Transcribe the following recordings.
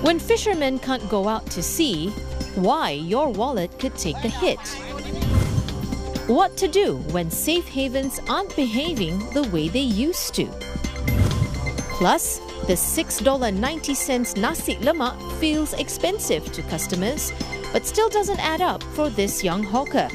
When fishermen can't go out to sea, why your wallet could take a hit. What to do when safe havens aren't behaving the way they used to. Plus, the $6.90 nasi lemak feels expensive to customers, but still doesn't add up for this young hawker.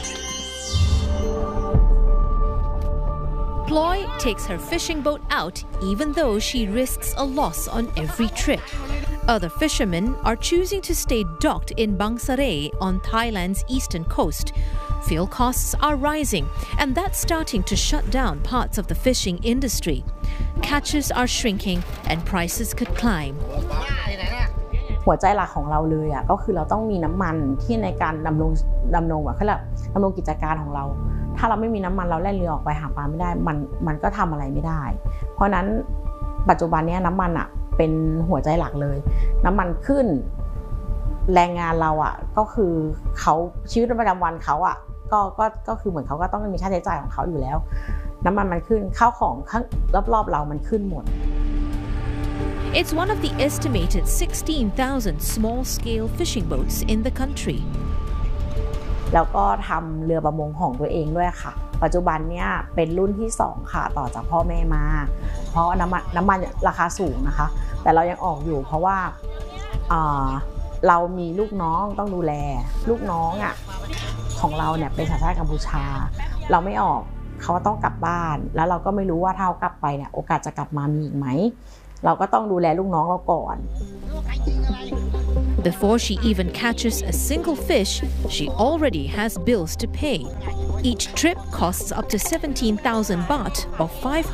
Ploy takes her fishing boat out even though she risks a loss on every trip. Other fishermen are choosing to stay docked in Bang Sarae on Thailand's eastern coast. Fuel costs are rising, and that's starting to shut down parts of the fishing industry. Catches are shrinking and prices could climb. หัวใจหลักของเราเลยก็คือเราต้องมีน้ำมันที่ในการดำรงกิจการของเราถ้าเราไม่มีน้ำมันเราแล่นเรือออกไปหาปลาไม่ได้มันก็ทำอะไรไม่ได้เพราะนั้นปัจจุบันนี้น้ำมันเป็นหัวใจหลักเลยน้ำมันขึ้นแรงงานเราก็คือเขาชีวิตประจำวันเขาก็คือเหมือนเขาก็ต้องมีค่าใช้จ่ายของเขาอยู่แล้วน้ำมันขึ้นข้าวของรอบๆเรามันขึ้นหมด It's one of the estimated 16,000 small-scale fishing boats in the country. แล้วก็ทำเรือประมงของตัวเองด้วยค่ะปัจจุบันเนี้ยเป็นรุ่นที่2ค่ะต่อจากพ่อแม่มาเพราะน้ำมันราคาสูงนะคะแต่เรายังออกอยู่เพราะว่าเรามีลูกน้องต้องดูแลลูกน้องของเราเนี่ยเป็นสัญชาติกัมพูชาเราไม่ออกเขาต้องกลับบ้านแล้วเราก็ไม่รู้ว่าถ้าเขากลับไปเนี่ยโอกาสจะกลับมามีอีกไหมเราก็ต้องดูแลลูกน้องเราก่อน Before she even catches a single fish, she already has bills to pay. Each trip costs up to 17,000 baht or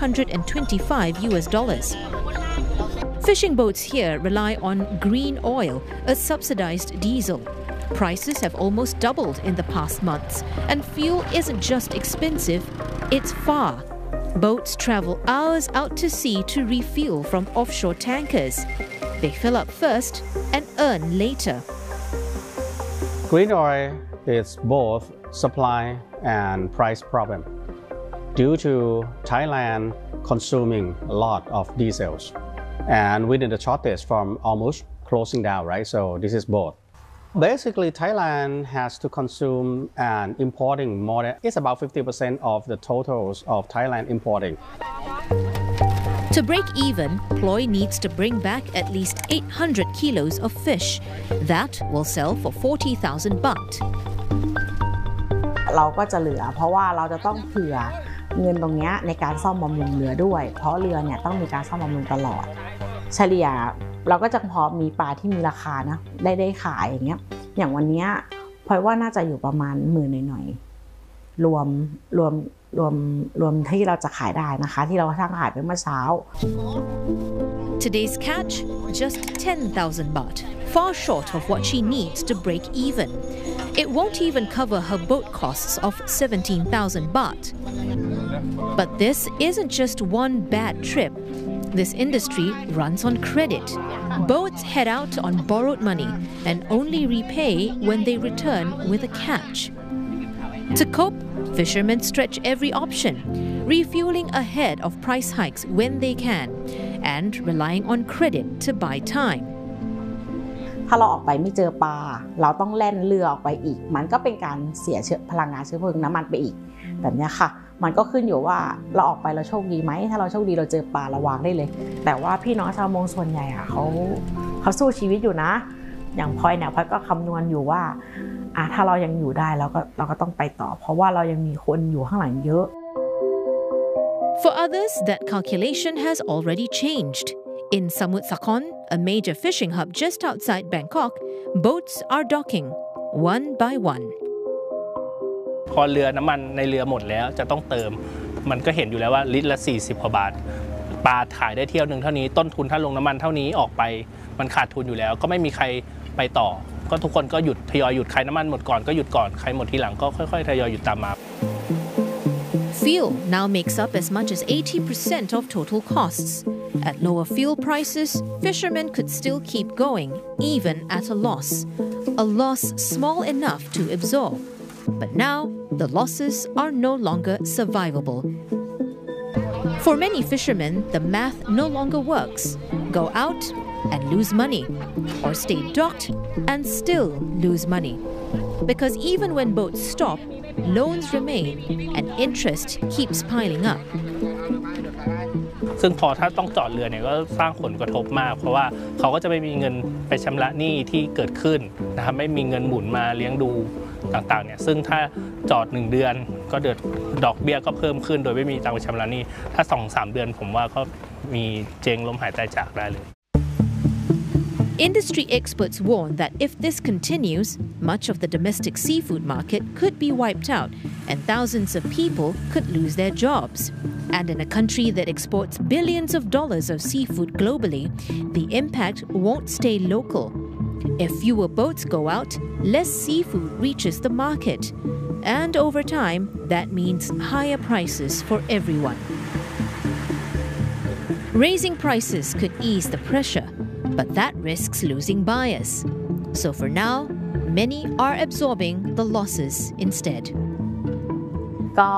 $525. Fishing boats here rely on green oil, a subsidized diesel. Prices have almost doubled in the past months, and fuel isn't just expensive, it's far. Boats travel hours out to sea to refuel from offshore tankers. They fill up first and earn later. Green oil is both supply and price problem due to Thailand consuming a lot of diesels and within the shortage from almost closing down, right? So this is both. Basically, Thailand has to consume and importing more than, it's about 50% of the totals of Thailand importing. To break even, Ploy needs to bring back at least 800 kilos of fish. That will sell for 40,000 baht. เราก็จะเหลือเพราะว่าเราจะต้องเผื่อเงินตรงนี้ในการซ่อมบำรุงเรือด้วยเพราะเรือเนี่ยต้องมีการซ่อมบำรุงตลอดเฉลี่ยเราก็จะพอมีปลาที่มีราคานะได้ขายอย่างเงี้ยอย่างวันนี้พลอยว่าน่าจะอยู่ประมาณ10,000หน่อยๆรวมที่เราจะขายได้นะคะที่เราทั้งขายไปเมื่อเช้า Today's catch just 10,000 baht, far short of what she needs to break even. It won't even cover her boat costs of 17,000 baht. But this isn't just one bad trip. This industry runs on credit. Boats head out on borrowed money and only repay when they return with a catch. To cope, fishermen stretch every option, refueling ahead of price hikes when they can, and relying on credit to buy time. ถ้าเราออกไปไม่เจอปลาเราต้องแล่นเรือออกไปอีกมันก็เป็นการเสียพลังงานเชื้อเพลิงน้ำมันไปอีกแบบนี้ค่ะมันก็ขึ้นอยู่ว่าเราออกไปเราโชคดีไหมถ้าเราโชคดีเราเจอปลาเราวางได้เลยแต่ว่าพี่น้องชาวมงส่วนใหญ่เขาสู้ชีวิตอยู่นะอย่างพลอยเนี่ยพลอยก็คำนวณอยู่ว่าถ้าเรายังอยู่ได้เราก็ต้องไปต่อเพราะว่าเรายังมีคนอยู่ข้างหลังเยอะ For others, that calculation has already changed. In Samut Sakhon, a major fishing hub just outside Bangkok, boats are docking, one by one. พอเรือน้ำมันในเรือหมดแล้วจะต้องเติมมันก็เห็นอยู่แล้วว่าลิตรละ40 กว่าบาทปลาขายได้เที่ยวนึงเท่านี้ต้นทุนถ้าลงน้ำมันเท่านี้ออกไปมันขาดทุนอยู่แล้วก็ไม่มีใครไปต่อก็ทุกคนก็หยุดทยอยหยุดใครน้ำมันหมดก่อนก็หยุดก่อนใครหมดทีหลังก็ค่อยๆทยอยหยุดตามมา Fuel now makes up as much as 80% of total costs. At lower fuel prices, fishermen could still keep going, even at a loss small enough to absorb. But now, the losses are no longer survivable. For many fishermen, the math no longer works. Go out and lose money, or stay docked and still lose money. Because even when boats stop, loans remain and interest keeps piling up. ซึ่งพอถ้าต้องจอดเรือเนี่ยก็สร้างผลกระทบมากเพราะว่าเขาก็จะไม่มีเงินไปชำระหนี้ที่เกิดขึ้นนะครับไม่มีเงินหมุนมาเลี้ยงดูต่างๆเนี่ยซึ่งถ้าจอด1เดือนก็ดอกเบี้ยก็เพิ่มขึ้นโดยไม่มีตังค์ไปชำระหนี้ถ้า 2-3 เดือนผมว่าก็มีเจ๊งล้มหายตายจากได้เลย Industry experts warn that if this continues, much of the domestic seafood market could be wiped out and thousands of people could lose their jobs. And in a country that exports billions of dollars of seafood globally, the impact won't stay local. If fewer boats go out, less seafood reaches the market. And over time, that means higher prices for everyone. Raising prices could ease the pressure, but that risks losing buyers. So for now, many are absorbing the losses instead. ก็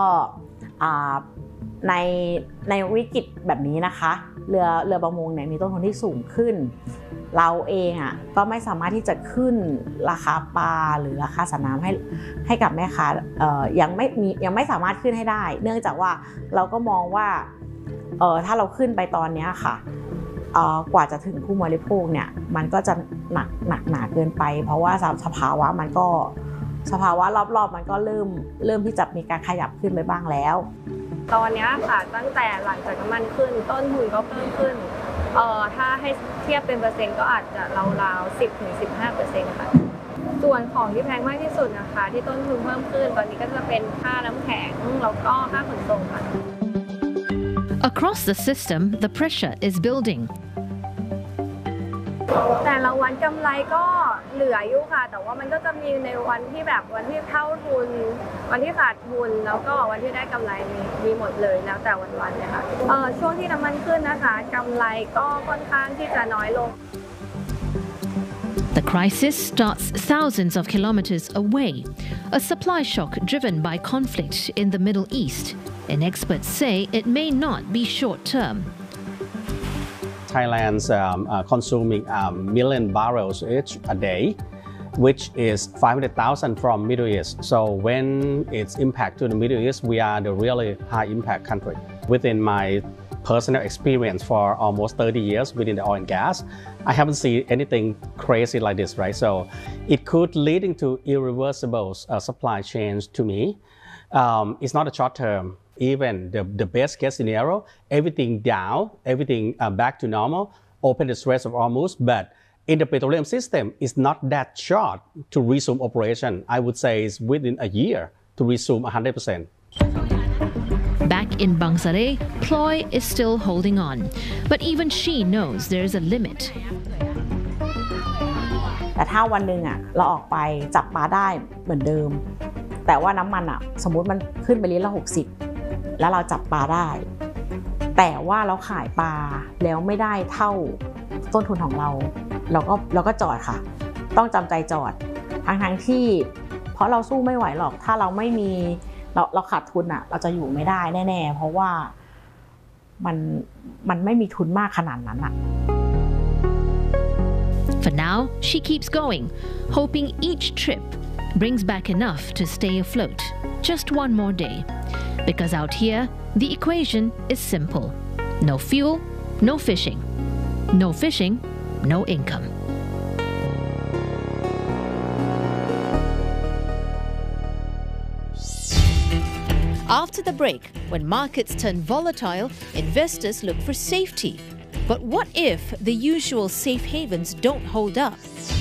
ในวิกฤตแบบนี้นะคะเรือประมงเนี่ยมีต้นทุนที่สูงขึ้นเราเองก็ไม่สามารถที่จะขึ้นราคาปลาหรือราคาสัตว์น้ำให้กับแม่ค้ายังไม่สามารถขึ้นให้ได้เนื่องจากว่าเราก็มองว่าถ้าเราขึ้นไปตอนนี้ค่ะกว่าจะถึงผู้บริโภคเนี่ยมันก็จะหนักหนาเกินไปเพราะว่าสภาวะรอบๆมันก็เริ่มที่จะมีการขยับขึ้นไปบ้างแล้วตอนนี้ค่ะตั้งแต่หลังจากน้ำมันขึ้นต้นทุนก็เพิ่มขึ้นถ้าให้เทียบเป็นเปอร์เซ็นต์ก็อาจจะราวๆ 10-15% ค่ะส่วนของที่แพงมากที่สุดนะคะที่ต้นทุนเพิ่มขึ้นตอนนี้ก็จะเป็นค่าน้ำแข็งแล้วก็ค่าขนส่งค่ะ Across the system, the pressure is building. แต่ละวันกำไรก็เหลืออยู่ค่ะแต่ว่ามันก็จะมีในวันที่วันที่เท่าทุนวันที่ขาดทุนแล้วก็วันที่ได้กำไรมีหมดเลยแล้วแต่วันๆเลยค่ะช่วงที่น้ำมันขึ้นนะคะกำไรก็ค่อนข้างที่จะน้อยลง The crisis starts thousands of kilometers away, a supply shock driven by conflict in the Middle East, and experts say it may not be short-term. Thailand's consuming million barrels each a day, which is 500,000 from Middle East. So when it's impact to the Middle East, we are the really high impact country. Within my personal experience for almost 30 years within the oil and gas, I haven't seen anything crazy like this, right? So it could leading to irreversible supply chains to me. It's not a short term. Even the best case scenario, everything down, everything back to normal, open the Strait of Hormuz, but in the petroleum system, it's not that short to resume operation. I would say it's within a year to resume 100%. Back in Bangsare, Ploy is still holding on, but even she knows there's a limit. แต่ถ้าวันหนึ่งเราออกไปจับปลาได้เหมือนเดิมแต่ว่าน้ำมันสมมุติมันขึ้นไปลิตรละ60แล้วเราจับปลาได้แต่ว่าเราขายปลาแล้วไม่ได้เท่าต้นทุนของเราก็จอดค่ะต้องจำใจจอดทั้งที่เพราะเราสู้ไม่ไหวหรอกถ้าเราไม่มีเราขาดทุนเราจะอยู่ไม่ได้แน่ๆเพราะว่ามันไม่มีทุนมากขนาดนั้น For now, she keeps going, hoping each trip brings back enough to stay afloat. Just one more day. Because out here, the equation is simple. No fuel, no fishing. No fishing, no income. After the break, when markets turn volatile, investors look for safety. But what if the usual safe havens don't hold up?